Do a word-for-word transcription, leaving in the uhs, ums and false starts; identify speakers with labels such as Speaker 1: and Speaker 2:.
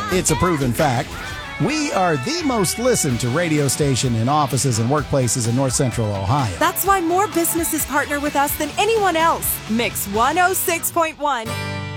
Speaker 1: It's a proven fact. We are the most listened to radio station in offices and workplaces in North Central Ohio.
Speaker 2: That's why more businesses partner with us than anyone else. Mix one oh six point one.